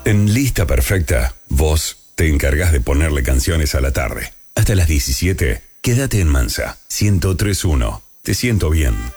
En Lista Perfecta, vos te encargás de ponerle canciones a la tarde. Hasta las 17, quédate en Mansa. 103.1. Te siento bien.